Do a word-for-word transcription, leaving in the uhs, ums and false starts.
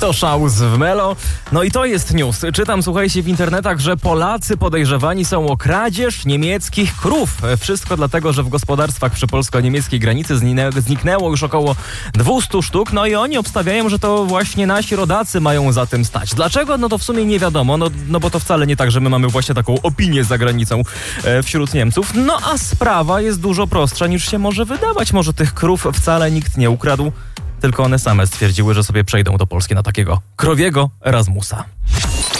To Szałus w Melo. No i to jest news. Czytam, słuchajcie, w internetach, że Polacy podejrzewani są o kradzież niemieckich krów. Wszystko dlatego, że w gospodarstwach przy polsko-niemieckiej granicy zniknęło już około dwieście sztuk. No i oni obstawiają, że to właśnie nasi rodacy mają za tym stać. Dlaczego? No to w sumie nie wiadomo. No, no bo to wcale nie tak, że my mamy właśnie taką opinię za granicą e, wśród Niemców. No a sprawa jest dużo prostsza niż się może wydawać. Może tych krów wcale nikt nie ukradł, tylko one same stwierdziły, że sobie przejdą do Polski na takiego krowiego Erasmusa.